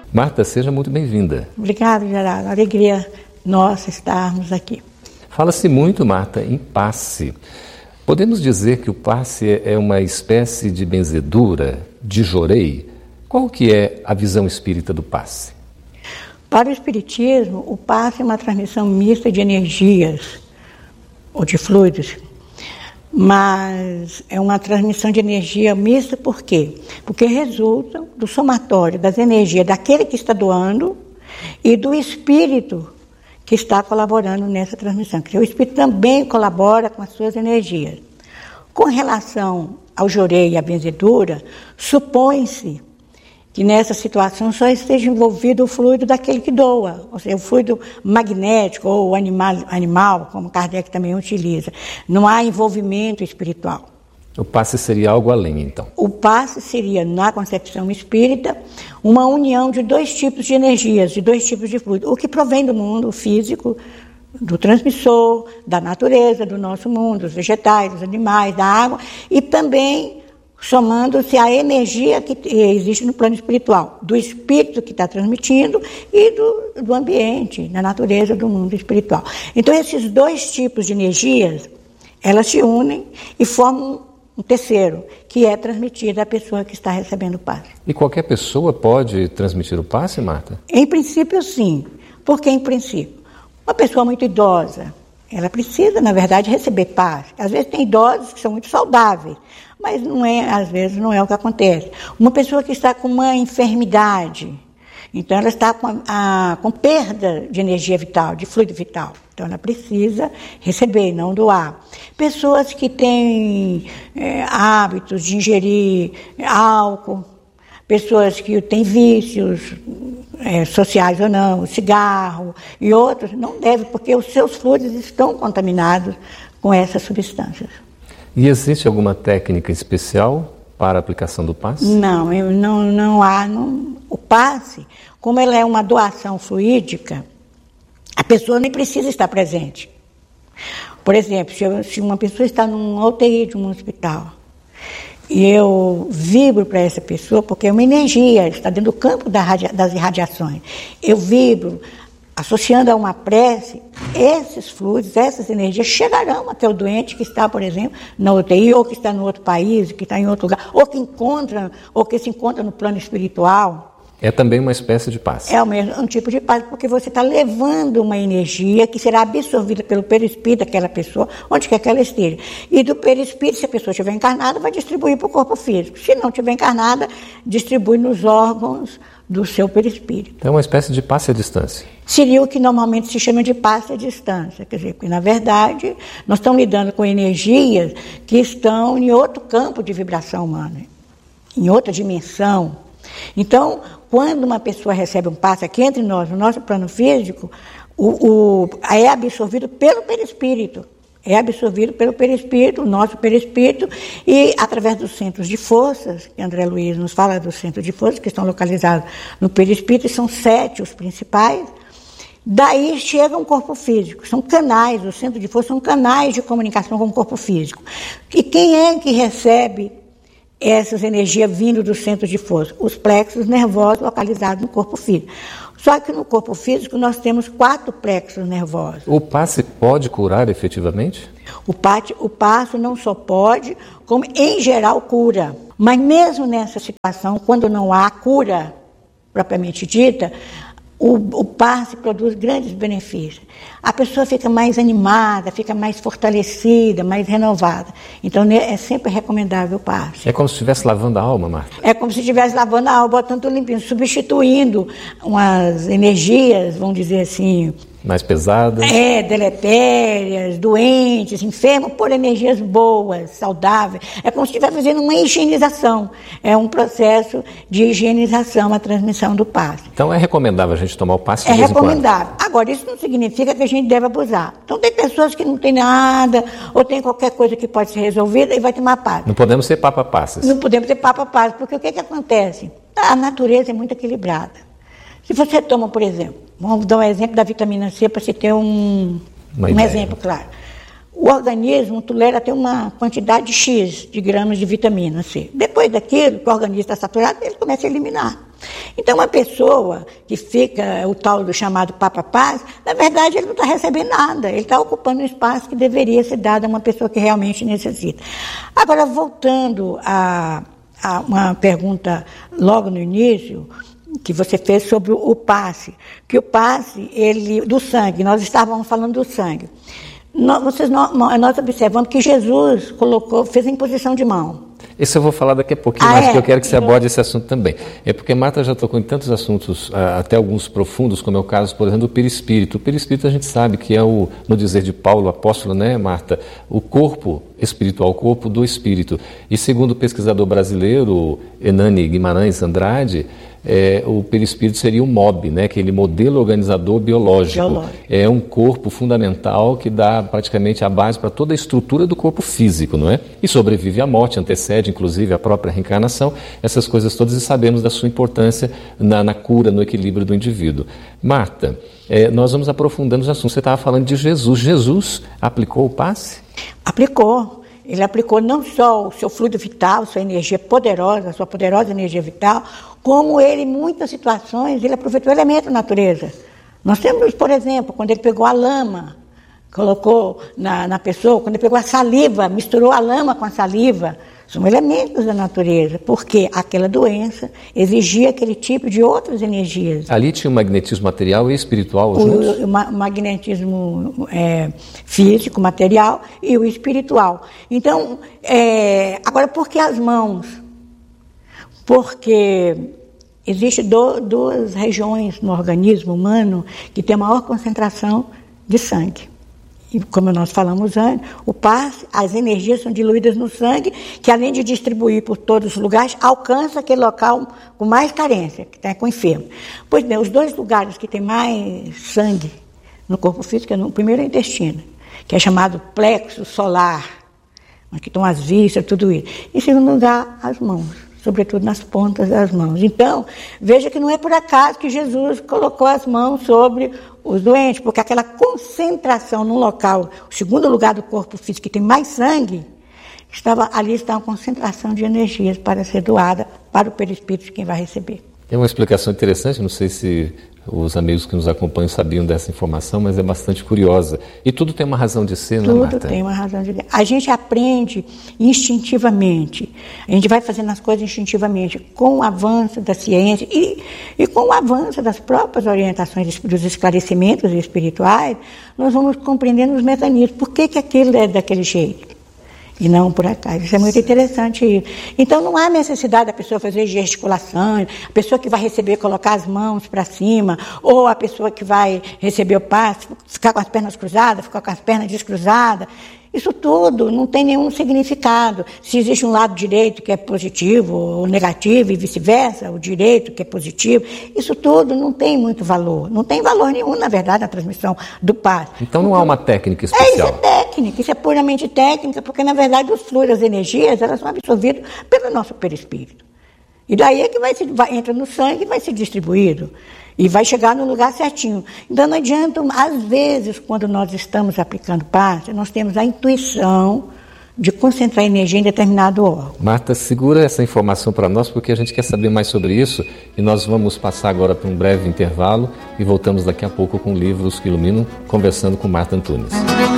Marta, seja muito bem-vinda. Obrigada, Geraldo. Alegria nossa estarmos aqui. Fala-se muito, Marta, em passe. Podemos dizer que o passe é uma espécie de benzedura, de jorei? Qual que é a visão espírita do passe? Para o espiritismo, o passe é uma transmissão mista de energias ou de fluidos, mas é uma transmissão de energia mista por quê? Porque resulta do somatório das energias daquele que está doando e do espírito que está colaborando nessa transmissão. O espírito também colabora com as suas energias. Com relação ao jorei e à benzedura, supõe-se que nessa situação só esteja envolvido o fluido daquele que doa, ou seja, o fluido magnético ou animal, como Kardec também utiliza. Não há envolvimento espiritual. O passe seria algo além, então? O passe seria, na concepção espírita, uma união de dois tipos de energias, de dois tipos de fluido. O que provém do mundo físico, do transmissor, da natureza, do nosso mundo, dos vegetais, dos animais, da água, e também somando-se à energia que existe no plano espiritual, do espírito que está transmitindo e do ambiente, da natureza do mundo espiritual. Então, esses dois tipos de energias, elas se unem e formam um terceiro, que é transmitido à pessoa que está recebendo o passe. E qualquer pessoa pode transmitir o passe, Marta? Em princípio, sim. Por que em princípio? Uma pessoa muito idosa, ela precisa, na verdade, receber passe. Às vezes tem idosos que são muito saudáveis, mas às vezes não é o que acontece. Uma pessoa que está com uma enfermidade, então ela está com perda de energia vital, de fluido vital. Então ela precisa receber, não doar. Pessoas que têm hábitos de ingerir álcool, pessoas que têm vícios sociais ou não, cigarro e outros, não devem, porque os seus fluidos estão contaminados com essas substâncias. E existe alguma técnica especial para a aplicação do passe? Não há. O passe, como ele é uma doação fluídica, a pessoa nem precisa estar presente. Por exemplo, se uma pessoa está num UTI de um hospital e eu vibro para essa pessoa, porque é uma energia, está dentro do campo das irradiações, eu vibro, associando a uma prece, esses fluidos, essas energias chegarão até o doente que está, por exemplo, na UTI, ou que está em outro país, que está em outro lugar, ou que se encontra no plano espiritual. É também uma espécie de passe. É um tipo de passe, porque você está levando uma energia que será absorvida pelo perispírito daquela pessoa, onde quer que ela esteja. E do perispírito, se a pessoa estiver encarnada, vai distribuir para o corpo físico. Se não estiver encarnada, distribui nos órgãos do seu perispírito. Então é uma espécie de passe à distância. Seria o que normalmente se chama de passe à distância. Quer dizer, porque na verdade nós estamos lidando com energias que estão em outro campo de vibração humana, em outra dimensão. Então, quando uma pessoa recebe um passe aqui entre nós, no nosso plano físico, é absorvido pelo perispírito. É absorvido pelo perispírito, o nosso perispírito, e através dos centros de forças, que André Luiz nos fala dos centros de forças, que estão localizados no perispírito, e são 7 os principais. Daí chega um corpo físico, são canais, os centros de força são canais de comunicação com o corpo físico. E quem é que recebe essas energias vindo dos centros de força? Os plexos nervosos localizados no corpo físico. Só que no corpo físico nós temos 4 plexos nervosos. O passe pode curar efetivamente? O passe não só pode, como em geral cura. Mas mesmo nessa situação, quando não há cura propriamente dita, o passe produz grandes benefícios. A pessoa fica mais animada, fica mais fortalecida, mais renovada. Então é sempre recomendável o passe. É como se estivesse lavando a alma, Marta? É como se estivesse lavando a alma, botando tudo limpinho, substituindo umas energias, vamos dizer assim, mais pesadas? Deletérias, doentes, enfermos, por energias boas, saudáveis. É como se estivesse fazendo uma higienização. É um processo de higienização, a transmissão do passe. Então é recomendável a gente tomar o passe de vez em quando? É recomendável. Agora, isso não significa que a gente deve abusar. Então tem pessoas que não tem nada, ou tem qualquer coisa que pode ser resolvida e vai tomar passe. Não podemos ser papa-passes. Não podemos ser papa-passes, porque o que acontece? A natureza é muito equilibrada. Se você toma, por exemplo, vamos dar um exemplo da vitamina C para você ter um exemplo claro. O organismo tolera até uma quantidade X de gramas de vitamina C. Depois daquilo, que o organismo está saturado, ele começa a eliminar. Então, uma pessoa que fica, o tal do chamado Papa Paz, na verdade, ele não está recebendo nada, ele está ocupando um espaço que deveria ser dado a uma pessoa que realmente necessita. Agora, voltando a uma pergunta logo no início, que você fez sobre o passe, que o passe, do sangue, nós estávamos falando do sangue. Nós observamos que Jesus fez a imposição de mão. Isso eu vou falar daqui a pouquinho, mas que eu quero que você aborde esse assunto também. É porque Marta já tocou em tantos assuntos, até alguns profundos, como é o caso, por exemplo, do perispírito. O perispírito a gente sabe que é no dizer de Paulo, o apóstolo, né, Marta? O corpo espiritual, o corpo do espírito. E segundo o pesquisador brasileiro, Hernani Guimarães Andrade, o perispírito seria o MOB, né, aquele modelo organizador biológico. É um corpo fundamental que dá praticamente a base para toda a estrutura do corpo físico, não é? E sobrevive à morte, antecede inclusive a própria reencarnação, essas coisas todas, e sabemos da sua importância na cura, no equilíbrio do indivíduo. Marta, nós vamos aprofundando os assuntos. Você estava falando de Jesus. Jesus aplicou o passe? Aplicou. Ele aplicou não só o seu fluido vital, sua energia poderosa, sua poderosa energia vital, como ele, em muitas situações, ele aproveitou elementos da natureza. Nós temos, por exemplo, quando ele pegou a lama, colocou na pessoa, quando ele pegou a saliva, misturou a lama com a saliva, são elementos da natureza, porque aquela doença exigia aquele tipo de outras energias. Ali tinha o magnetismo material e espiritual juntos? O magnetismo físico, material, e o espiritual. Então, agora, por que as mãos? Porque existem duas regiões no organismo humano que tem a maior concentração de sangue. E como nós falamos antes, o passe, as energias são diluídas no sangue, que além de distribuir por todos os lugares, alcança aquele local com mais carência, que está com o enfermo. Pois bem, os dois lugares que tem mais sangue no corpo físico, o primeiro é o intestino, que é chamado plexo solar, onde estão as vísceras, tudo isso. Em segundo lugar, as mãos, sobretudo nas pontas das mãos. Então, veja que não é por acaso que Jesus colocou as mãos sobre os doentes, porque aquela concentração num local, o segundo lugar do corpo físico que tem mais sangue, ali está uma concentração de energias para ser doada para o perispírito de quem vai receber. É uma explicação interessante, não sei se os amigos que nos acompanham sabiam dessa informação, mas é bastante curiosa. E tudo tem uma razão de ser, não é, Marta? Tudo tem uma razão de ser. A gente aprende instintivamente, a gente vai fazendo as coisas instintivamente, com o avanço da ciência e com o avanço das próprias orientações dos esclarecimentos espirituais, nós vamos compreendendo os mecanismos. Por que aquilo é daquele jeito? E não por acaso. Isso é muito interessante. Então, não há necessidade da pessoa fazer gesticulações, a pessoa que vai receber colocar as mãos para cima, ou a pessoa que vai receber o passe ficar com as pernas cruzadas, ficar com as pernas descruzadas. Isso tudo não tem nenhum significado. Se existe um lado direito que é positivo ou negativo e vice-versa, o direito que é positivo, isso tudo não tem muito valor. Não tem valor nenhum, na verdade, na transmissão do passe. Então não há uma técnica especial? Isso é técnica, isso é puramente técnica, porque na verdade os fluidos, as energias, elas são absorvidas pelo nosso perispírito. E daí é que entra no sangue e vai ser distribuído. E vai chegar no lugar certinho. Então não adianta, às vezes, quando nós estamos aplicando passe, nós temos a intuição de concentrar energia em determinado órgão. Marta, segura essa informação para nós, porque a gente quer saber mais sobre isso, e nós vamos passar agora para um breve intervalo e voltamos daqui a pouco com Livros que Iluminam, conversando com Marta Antunes.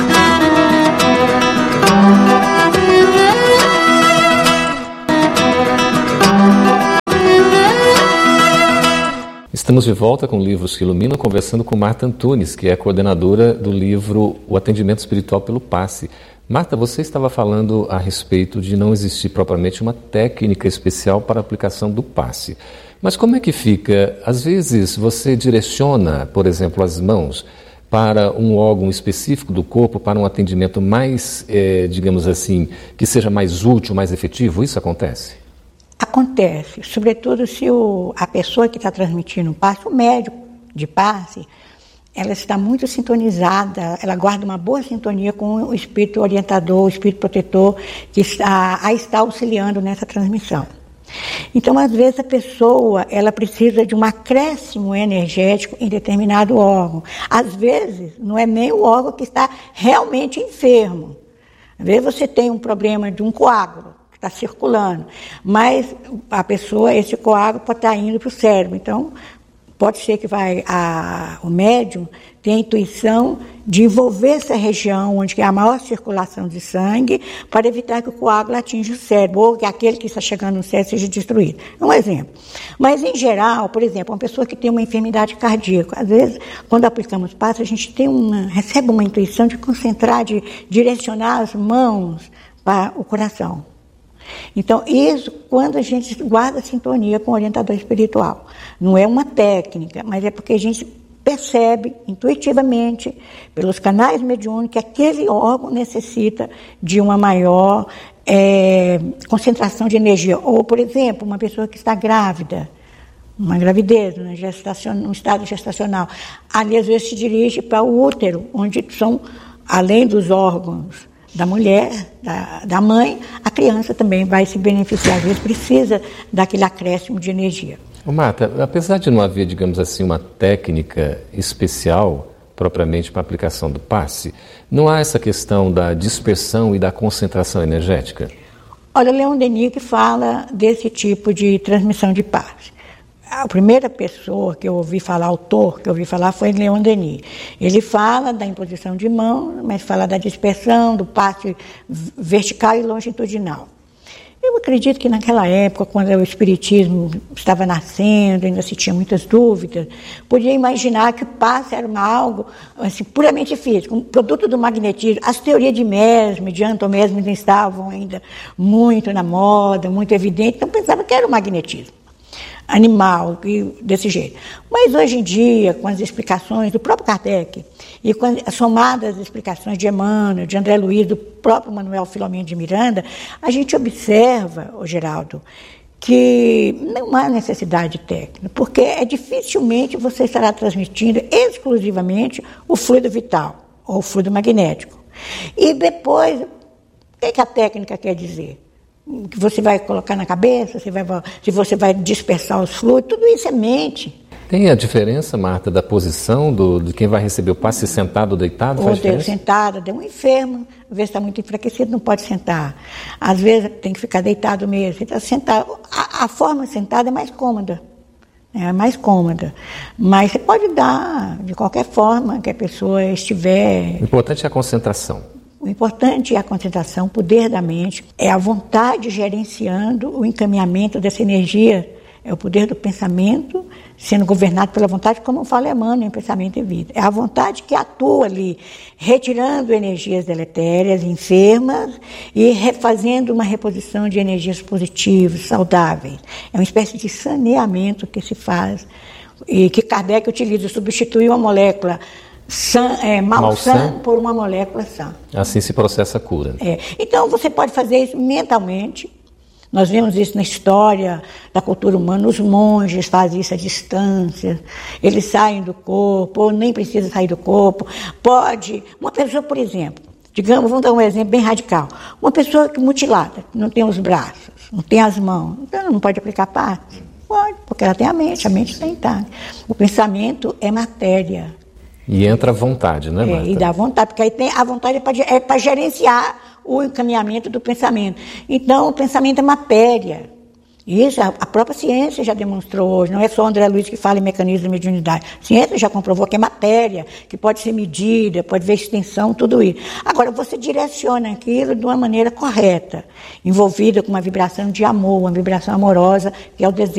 Estamos de volta com Livros que Iluminam, conversando com Marta Antunes, que é coordenadora do livro O Atendimento Espiritual pelo Passe. Marta, você estava falando a respeito de não existir propriamente uma técnica especial para a aplicação do passe. Mas como é que fica? Às vezes você direciona, por exemplo, as mãos para um órgão específico do corpo, para um atendimento mais, digamos assim, que seja mais útil, mais efetivo? Isso acontece? Acontece, sobretudo se a pessoa que está transmitindo o passe, o médico de passe, ela está muito sintonizada, ela guarda uma boa sintonia com o espírito orientador, o espírito protetor que está auxiliando nessa transmissão. Então, às vezes, a pessoa ela precisa de um acréscimo energético em determinado órgão. Às vezes, não é nem o órgão que está realmente enfermo. Às vezes você tem um problema de um coágulo, está circulando. Mas a pessoa, esse coágulo pode estar indo para o cérebro. Então, pode ser que o médium tenha a intuição de envolver essa região onde há a maior circulação de sangue para evitar que o coágulo atinja o cérebro ou que aquele que está chegando no cérebro seja destruído. É um exemplo. Mas, em geral, por exemplo, uma pessoa que tem uma enfermidade cardíaca, às vezes, quando aplicamos passe, a gente recebe uma intuição de concentrar, de direcionar as mãos para o coração. Então, isso quando a gente guarda sintonia com o orientador espiritual. Não é uma técnica, mas é porque a gente percebe intuitivamente, pelos canais mediúnicos, que aquele órgão necessita de uma maior concentração de energia. Ou, por exemplo, uma pessoa que está grávida, uma gravidez, um estado gestacional, ali às vezes se dirige para o útero, onde são, além dos órgãos da mulher, da mãe, a criança também vai se beneficiar, às vezes precisa daquele acréscimo de energia. Marta, apesar de não haver, digamos assim, uma técnica especial propriamente para a aplicação do passe, não há essa questão da dispersão e da concentração energética? Olha, Leon Denis que fala desse tipo de transmissão de passe. A primeira pessoa que eu ouvi falar, autor que eu ouvi falar, foi Leon Denis. Ele fala da imposição de mão, mas fala da dispersão, do passe vertical e longitudinal. Eu acredito que naquela época, quando o espiritismo estava nascendo, ainda se tinha muitas dúvidas, podia imaginar que o passe era algo assim, puramente físico, um produto do magnetismo. As teorias de Mesmer, de Antomesmer, ainda estavam ainda muito na moda, muito evidente, então pensava que era o magnetismo animal, desse jeito. Mas hoje em dia, com as explicações do próprio Kardec, e com as somadas explicações de Emmanuel, de André Luiz, do próprio Manuel Filomeno de Miranda, a gente observa, Geraldo, que não há necessidade técnica, porque dificilmente você estará transmitindo exclusivamente o fluido vital, ou o fluido magnético. E depois, o que a técnica quer dizer? Que você vai colocar na cabeça, se você vai dispersar os fluidos, tudo isso é mente. Tem a diferença, Marta, da posição de quem vai receber o passe sentado ou deitado? Ou sentado, de um enfermo, às vezes está muito enfraquecido, não pode sentar. Às vezes tem que ficar deitado mesmo. Então, a forma sentada é mais cômoda. É mais cômoda. Mas você pode dar de qualquer forma que a pessoa estiver. O importante é a concentração. O importante é a concentração, o poder da mente, é a vontade gerenciando o encaminhamento dessa energia, é o poder do pensamento sendo governado pela vontade, como fala Emmanuel em Pensamento e Vida. É a vontade que atua ali, retirando energias deletérias, enfermas, e refazendo uma reposição de energias positivas, saudáveis. É uma espécie de saneamento que se faz, e que Kardec utiliza, substitui uma molécula malsã por uma molécula sã. Assim se processa a cura. Então você pode fazer isso mentalmente. Nós vemos isso na história da cultura humana. Os monges fazem isso à distância. Eles saem do corpo, ou nem precisa sair do corpo. Pode. Uma pessoa, por exemplo, digamos, vamos dar um exemplo bem radical. Uma pessoa mutilada, que não tem os braços, não tem as mãos, então ela não pode aplicar passe? Pode, porque ela tem a mente está intacta. O pensamento é matéria. E entra a vontade, né, Marta? E dá vontade, porque aí a vontade é para gerenciar o encaminhamento do pensamento. Então, o pensamento é matéria. Isso a própria ciência já demonstrou hoje. Não é só o André Luiz que fala em mecanismo de mediunidade. A ciência já comprovou que é matéria, que pode ser medida, pode ver extensão, tudo isso. Agora, você direciona aquilo de uma maneira correta, envolvida com uma vibração de amor, uma vibração amorosa, que é o desejo.